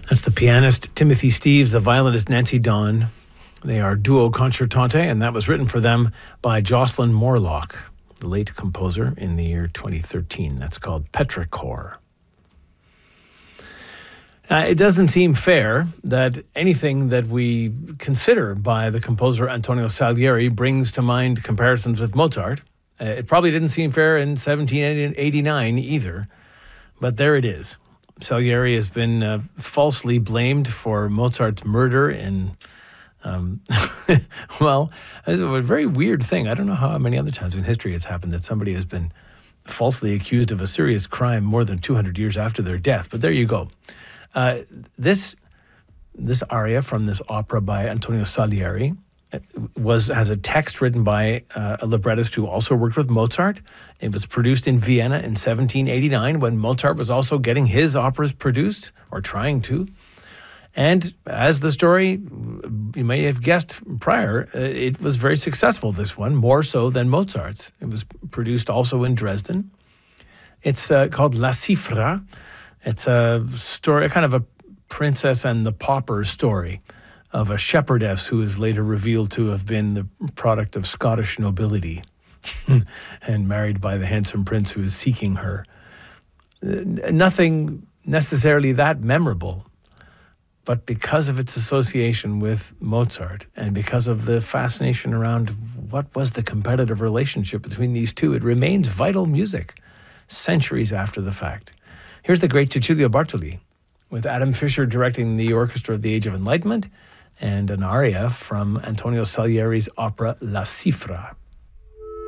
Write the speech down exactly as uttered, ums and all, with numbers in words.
That's the pianist Timothy Steeves, the violinist Nancy Dawn. They are duo concertante, and that was written for them by Jocelyn Morlock, the late composer, in the year twenty thirteen. That's called Petrichor. Uh, it doesn't seem fair that anything that we consider by the composer Antonio Salieri brings to mind comparisons with Mozart. Uh, it probably didn't seem fair in seventeen eighty-nine either, but there it is. Salieri has been uh, falsely blamed for Mozart's murder in, um, well, it's a very weird thing. I don't know how many other times in history it's happened that somebody has been falsely accused of a serious crime more than two hundred years after their death. But there you go. Uh, this this aria from this opera by Antonio Salieri was has a text written by uh, a librettist who also worked with Mozart. It was produced in Vienna in seventeen eighty-nine when Mozart was also getting his operas produced, or trying to. And as the story, you may have guessed prior, uh, it was very successful, this one, more so than Mozart's. It was produced also in Dresden. It's uh, called La Cifra. It's a story, a kind of a princess and the pauper story of a shepherdess who is later revealed to have been the product of Scottish nobility and married by the handsome prince who is seeking her. Nothing necessarily that memorable, but because of its association with Mozart and because of the fascination around what was the competitive relationship between these two, it remains vital music centuries after the fact. Here's the great Cecilia Bartoli with Adam Fischer directing the Orchestra of the Age of Enlightenment and an aria from Antonio Salieri's opera La Cifra.